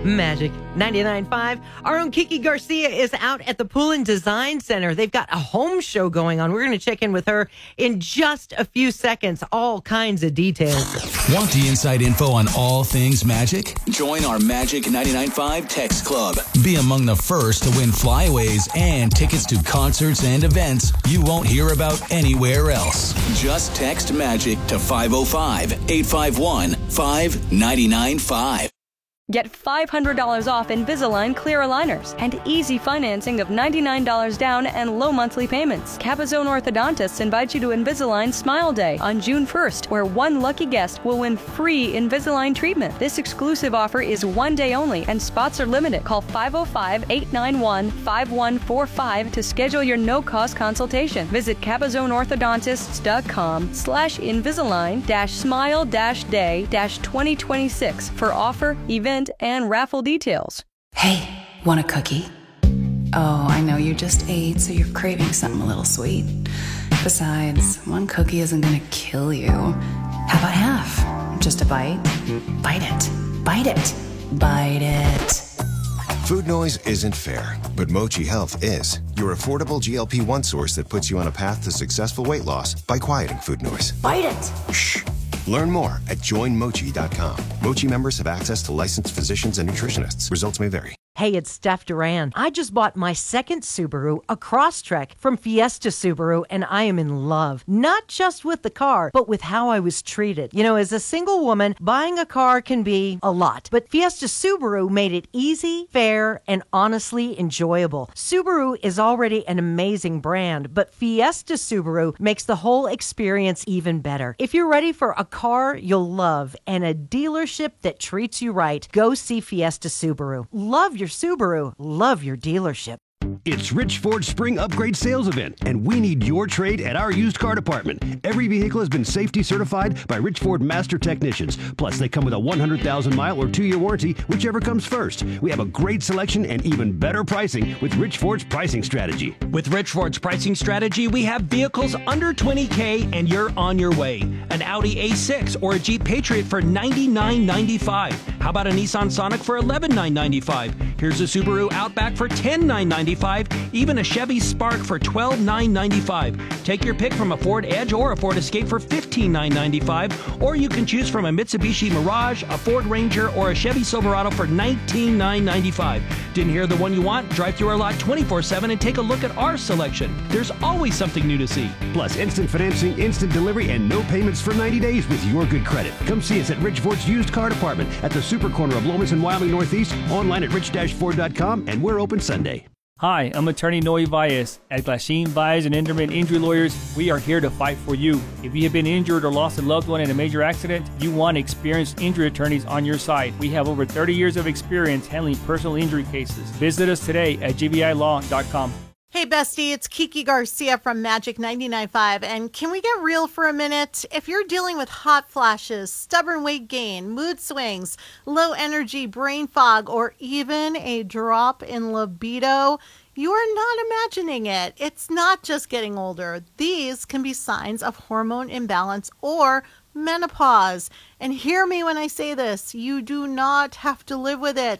Magic 99.5. Our own Kiki Garcia is out at the Pool and Design Center. They've got a home show going on. We're going to check in with her in just a few seconds. All kinds of details. Want the inside info on all things magic? Join our Magic 99.5 Text Club. Be among the first to win flyaways and tickets to concerts and events you won't hear about anywhere else. Just text MAGIC to 505-851-5995. Get $500 off Invisalign clear aligners and easy financing of $99 down and low monthly payments. Capizone Orthodontists invite you to Invisalign Smile Day on June 1st, where one lucky guest will win free Invisalign treatment. This exclusive offer is one day only and spots are limited. Call 505-891-5145 to schedule your no-cost consultation. Visit CapizoneOrthodontists.com/Invisalign-Smile-Day-2026 for offer, event, and raffle details. Hey, want a cookie? Oh, I know you just ate, so you're craving something a little sweet. Besides, one cookie isn't gonna kill you. How about half? Just a bite? Bite it. Bite it. Bite it. Food noise isn't fair, but Mochi Health is. Your affordable GLP-1 source that puts you on a path to successful weight loss by quieting food noise. Bite it. Shh. Learn more at joinmochi.com. Mochi members have access to licensed physicians and nutritionists. Results may vary. Hey, it's Steph Duran. I just bought my second Subaru, a Crosstrek from Fiesta Subaru, and I am in love. Not just with the car, but with how I was treated. You know, as a single woman, buying a car can be a lot, but Fiesta Subaru made it easy, fair, and honestly enjoyable. Subaru is already an amazing brand, but Fiesta Subaru makes the whole experience even better. If you're ready for a car you'll love and a dealership that treats you right, go see Fiesta Subaru. Love your Subaru. Love your dealership. It's Rich Ford's Spring Upgrade Sales Event, and we need your trade at our used car department. Every vehicle has been safety certified by Rich Ford Master Technicians. Plus, they come with a 100,000-mile or 2-year warranty, whichever comes first. We have a great selection and even better pricing with Rich Ford's pricing strategy. With Rich Ford's pricing strategy, we have vehicles under $20K, and you're on your way. An Audi A6 or a Jeep Patriot for $99.95. How about a Nissan Sonic for $11,995? Here's a Subaru Outback for $10,995. Even a Chevy Spark for $12,995. Take your pick from a Ford Edge or a Ford Escape for $15,995. Or you can choose from a Mitsubishi Mirage, a Ford Ranger, or a Chevy Silverado for $19,995. Didn't hear the one you want? Drive through our lot 24/7 and take a look at our selection. There's always something new to see. Plus, instant financing, instant delivery, and no payments for 90 days with your good credit. Come see us at Rich Ford's Used Car Department at the Super Corner of Lomas and Wyoming Northeast, online at rich-ford.com, and we're open Sunday. Hi, I'm attorney Noe Valles. At Glasheen Valles and Inderman Injury Lawyers, we are here to fight for you. If you have been injured or lost a loved one in a major accident, you want experienced injury attorneys on your side. We have over 30 years of experience handling personal injury cases. Visit us today at gvilaw.com. Hey, bestie, it's Kiki Garcia from Magic 99.5, and can we get real for a minute? If you're dealing with hot flashes, stubborn weight gain, mood swings, low energy, brain fog, or even a drop in libido, you are not imagining it. It's not just getting older. These can be signs of hormone imbalance or menopause. And hear me when I say this, you do not have to live with it.